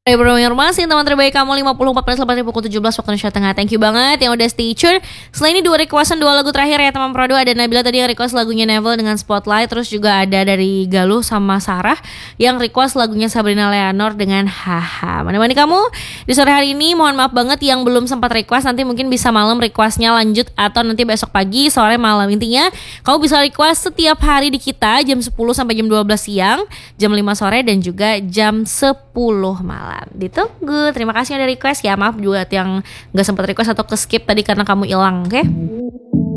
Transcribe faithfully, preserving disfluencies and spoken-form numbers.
Informasi teman terbaik kamu lima puluh empat belas delapan pukul tujuh belas waktu Indonesia Tengah. Thank you banget yang udah stay tune. Selain ini dua requestan dua lagu terakhir ya teman Prodo. Ada Nabila tadi yang request lagunya Neville dengan Spotlight. Terus juga ada dari Galuh sama Sarah yang request lagunya Sabrina Leonor dengan Haha. Mana-mana kamu di sore hari ini. Mohon maaf banget yang belum sempat request. Nanti mungkin bisa malam requestnya lanjut atau nanti besok pagi, sore, malam. Intinya kamu bisa request setiap hari di kita jam sepuluh sampai jam dua belas siang, jam lima sore dan juga jam sepuluh malam. Ditunggu. Terima kasih yang ada request ya. Maaf juga yang gak sempat request atau ke skip tadi karena kamu hilang. Oke okay?